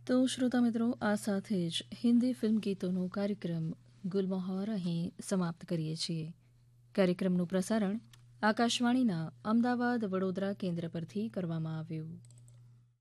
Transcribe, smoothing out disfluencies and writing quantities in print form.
તો શ્રોતા મિત્રો, આ સાથે જ હિન્દી ફિલ્મ ગીતોનો કાર્યક્રમ ગુલમહોર અહીં સમાપ્ત કરીએ છીએ. કાર્યક્રમનું પ્રસારણ આકાશવાણીના અમદાવાદ વડોદરા કેન્દ્ર પરથી કરવામાં આવ્યું.